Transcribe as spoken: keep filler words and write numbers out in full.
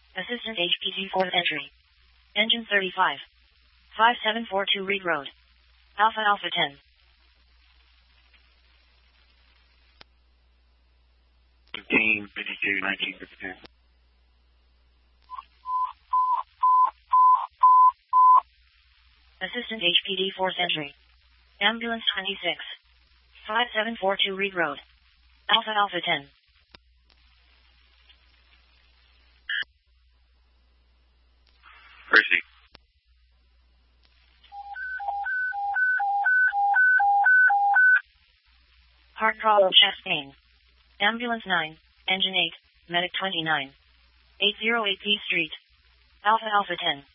Assistant H P T fourth entry. Engine thirty-five. five seven four two Reed Road. Alpha Alpha ten. fifteen fifty-two nineteen fifty-two. Assistant H P D fourth entry. Ambulance twenty-six. five seven four two Reed Road. Alpha Alpha ten. Percy. Heart problem, chest pain. Ambulance nine, Engine eight, Medic twenty-nine. eight oh eight P Street. Alpha Alpha ten.